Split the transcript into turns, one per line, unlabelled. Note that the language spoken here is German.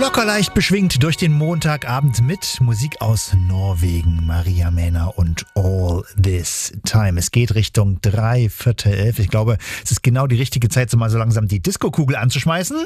Locker leicht beschwingt durch den Montagabend mit Musik aus Norwegen. Maria Mena und All This Time. Es geht Richtung 11:45. Ich glaube, es ist genau die richtige Zeit, so mal so langsam die Disco-Kugel anzuschmeißen.